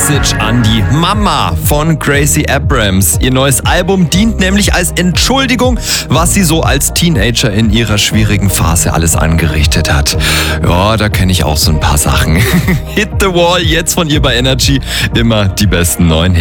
Message an die Mama von Gracie Abrams. Ihr neues Album dient nämlich als Entschuldigung, was sie so als Teenager in ihrer schwierigen Phase alles angerichtet hat. Ja, da kenne ich auch so ein paar Sachen. Hit the Wall, jetzt von ihr bei Energy. Immer die besten neuen Hits.